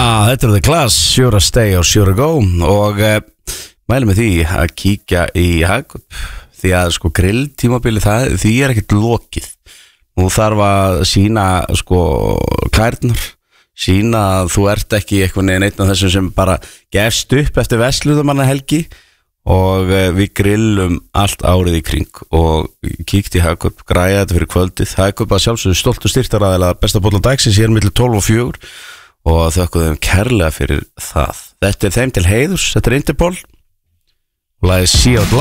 Þetta The Class, Sure to Stay or Sure to Go. Og mælum með því að kíkja í Hagkaup, því að sko grilltímabili því ekkert lokið. Nú þarf að sýna sko klærnar, sýna að þú ert ekki eitthvað einn af þessum sem bara gefst upp eftir versluðumannahelgi. Og við grillum allt árið í kring og kíkt í Hagkaup, græja þetta fyrir kvöldið. Hagkaup að sjálfsögðu stoltur styrktaraðila besta bollan dagsins hér milli 12 og 4 og þökkum þeim kærlega fyrir það. Þetta þeim til heiðurs, þetta Interpol og lagið Sea of